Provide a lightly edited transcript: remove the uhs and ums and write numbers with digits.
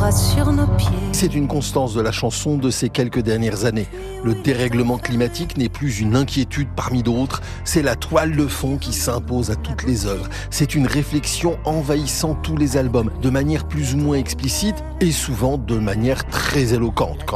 bras sur nos pieds. C'est une constance de la chanson de ces quelques dernières années. Le dérèglement climatique n'est plus une inquiétude parmi d'autres, c'est la toile de fond qui s'impose à toutes les œuvres. C'est une réflexion envahissant tous les albums, de manière plus ou moins explicite et souvent de manière très éloquente.